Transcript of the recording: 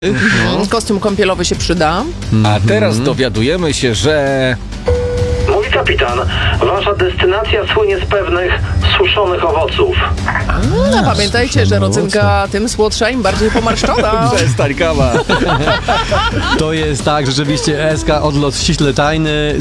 Kostium kąpielowy się przyda. A teraz dowiadujemy się, że... Mówi kapitan, wasza destynacja słynie z pewnych suszonych owoców. A pamiętajcie, że rodzynka tym słodsza, im bardziej pomarszczona. Przestań, kawa. To jest tak, rzeczywiście SK odlot ściśle tajny.